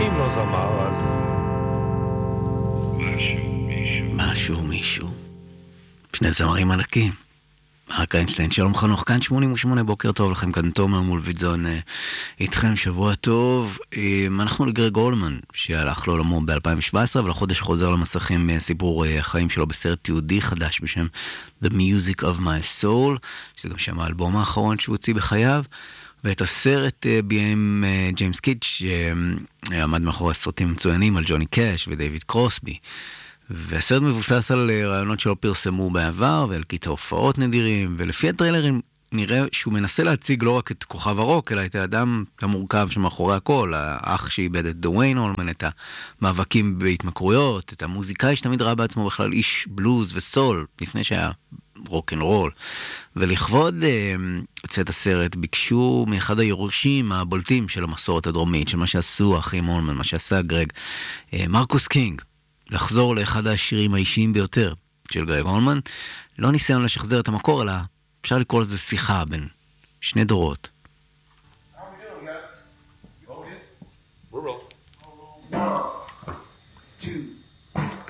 אם לא זמר, אז... משהו, מישהו. שני זמרים ענקים. אריק איינשטיין, שלום חנוך, כאן 88, בוקר טוב לכם, כאן תומר מול וידזון איתכם, שבוע טוב. אנחנו לגרג אולמן, שהלך לעולמו ב-2017, אבל החודש חוזר למסכים סיפור החיים שלו בסרט תיעודי חדש בשם The Music of My Soul, שזה גם שם האלבום האחרון שהוא הוציא בחייו, ואת הסרט ביים ג'יימס קיץ', שעמד מאחורי סרטים מצוינים על ג'וני קאש ודייוויד קרוסבי. והסרט מבוסס על רעיונות שלא פרסמו בעבר ועל קטעי הופעות נדירים, ולפי הטריילרים נראה שהוא מנסה להציג לא רק את כוכב הרוק, אלא את האדם המורכב שמאחורי הכל, האח שאיבד את דוויין אולמן, את המאבקים בהתמכרויות, את המוזיקאי שתמיד ראה בעצמו בכלל איש בלוז וסול, לפני שהיה רוק אנד רול. ולכבוד צאת הסרט ביקשו מאחד היורשים הבולטים של המסורת הדרומית, של מה שעשו האחים אולמן, מה שעשה גרג, מרקוס קינג, לחזור לאחד השירים האישיים ביותר של גרג אולמן. לא ניסיון לשחזר את המקור, אלא אפשר לקרוא לזה שיחה בין שני דורות